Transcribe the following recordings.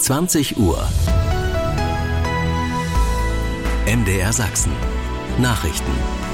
20 Uhr. MDR Sachsen. Nachrichten.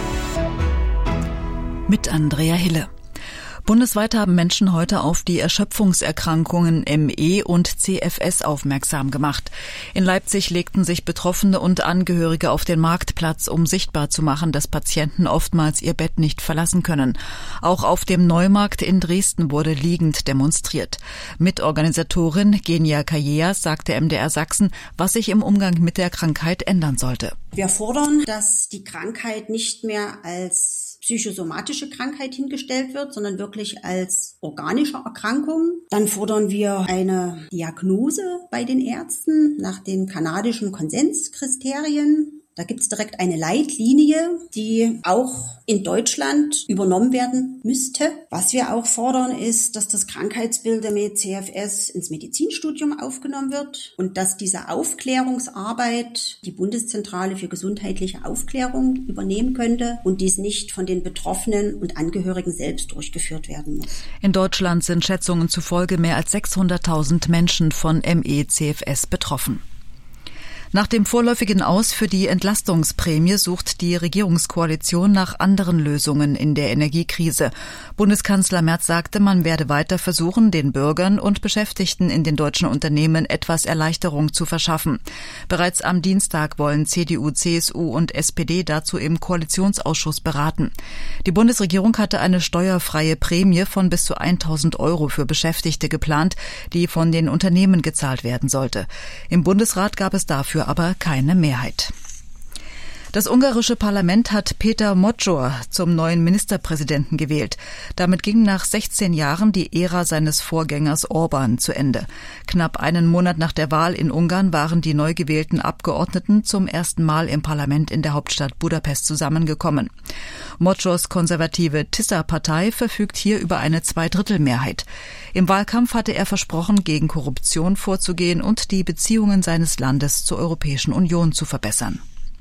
Mit Andrea Hille. Bundesweit haben Menschen heute auf die Erschöpfungserkrankungen ME und CFS aufmerksam gemacht. In Leipzig legten sich Betroffene und Angehörige auf den Marktplatz, um sichtbar zu machen, dass Patienten oftmals ihr Bett nicht verlassen können. Auch auf dem Neumarkt in Dresden wurde liegend demonstriert. Mitorganisatorin Genia Kajeas sagte MDR Sachsen, was sich im Umgang mit der Krankheit ändern sollte. Wir fordern, dass die Krankheit nicht mehr als psychosomatische Krankheit hingestellt wird, sondern wirklich als organische Erkrankung. Dann fordern wir eine Diagnose bei den Ärzten nach den kanadischen Konsenskriterien. Da gibt es direkt eine Leitlinie, die auch in Deutschland übernommen werden müsste. Was wir auch fordern, ist, dass das Krankheitsbild mit CFS ins Medizinstudium aufgenommen wird und dass diese Aufklärungsarbeit die Bundeszentrale für gesundheitliche Aufklärung übernehmen könnte und dies nicht von den Betroffenen und Angehörigen selbst durchgeführt werden muss. In Deutschland sind Schätzungen zufolge mehr als 600.000 Menschen von ME/CFS betroffen. Nach dem vorläufigen Aus für die Entlastungsprämie sucht die Regierungskoalition nach anderen Lösungen in der Energiekrise. Bundeskanzler Merz sagte, man werde weiter versuchen, den Bürgern und Beschäftigten in den deutschen Unternehmen etwas Erleichterung zu verschaffen. Bereits am Dienstag wollen CDU, CSU und SPD dazu im Koalitionsausschuss beraten. Die Bundesregierung hatte eine steuerfreie Prämie von bis zu 1.000 € für Beschäftigte geplant, die von den Unternehmen gezahlt werden sollte. Im Bundesrat gab es dafür aber keine Mehrheit. Das ungarische Parlament hat Péter Moczor zum neuen Ministerpräsidenten gewählt. Damit ging nach 16 Jahren die Ära seines Vorgängers Orban zu Ende. Knapp einen Monat nach der Wahl in Ungarn waren die neu gewählten Abgeordneten zum ersten Mal im Parlament in der Hauptstadt Budapest zusammengekommen. Moczors konservative Tisza-Partei verfügt hier über eine Zweidrittelmehrheit. Im Wahlkampf hatte er versprochen, gegen Korruption vorzugehen und die Beziehungen seines Landes zur Europäischen Union zu verbessern.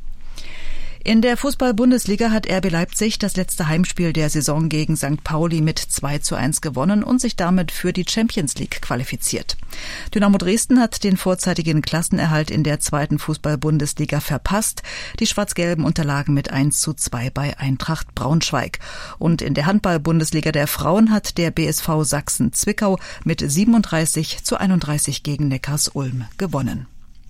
In der Fußball-Bundesliga hat RB Leipzig das letzte Heimspiel der Saison gegen St. Pauli mit 2:1 gewonnen und sich damit für die Champions League qualifiziert. Dynamo Dresden hat den vorzeitigen Klassenerhalt in der zweiten Fußball-Bundesliga verpasst. Die Schwarz-Gelben unterlagen mit 1:2 bei Eintracht Braunschweig. Und in der Handball-Bundesliga der Frauen hat der BSV Sachsen-Zwickau mit 37:31 gegen Neckars-Ulm gewonnen.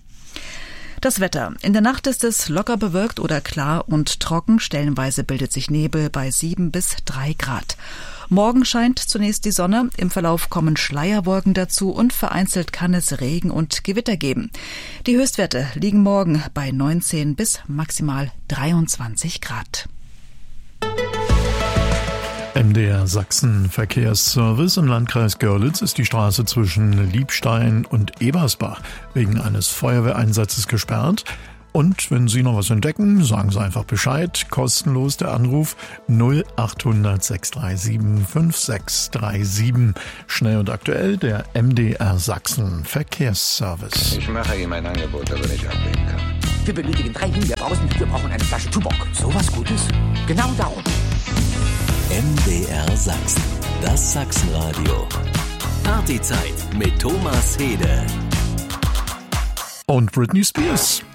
Das Wetter. In der Nacht ist es locker bewölkt oder klar und trocken. Stellenweise bildet sich Nebel bei 7 bis 3 Grad. Morgen scheint zunächst die Sonne. Im Verlauf kommen Schleierwolken dazu und vereinzelt kann es Regen und Gewitter geben. Die Höchstwerte liegen morgen bei 19 bis maximal 23 Grad. MDR Sachsen Verkehrsservice. Im Landkreis Görlitz ist die Straße zwischen Liebstein und Ebersbach wegen eines Feuerwehreinsatzes gesperrt. Und wenn Sie noch was entdecken, sagen Sie einfach Bescheid. Kostenlos der Anruf 0800 637 5637. Schnell und aktuell der MDR Sachsen Verkehrsservice. Ich mache ihm ein Angebot, das er nicht ablehnen kann. Wir benötigen 3 Himbeerbrausen, wir brauchen eine Flasche Tuborg. So was Gutes? Genau darum. MDR Sachsen. Das Sachsenradio. Partyzeit mit Thomas Hede. Und Britney Spears.